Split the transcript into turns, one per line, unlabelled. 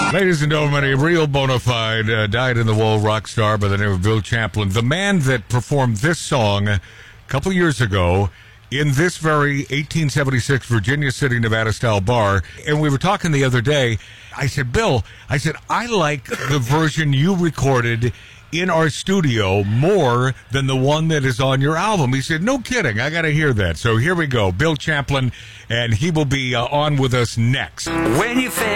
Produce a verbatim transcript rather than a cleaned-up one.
Ladies and gentlemen, a real bona fide uh, dyed-in-the-wool rock star by the name of Bill Champlin, the man that performed this song a couple years ago in this very eighteen seventy-six Virginia City, Nevada-style bar. And we were talking the other day. I said, Bill, I said, I like the version you recorded in our studio more than the one that is on your album. He said, no kidding, I got to hear that. So here we go, Bill Champlin, and he will be uh, on with us next.
When you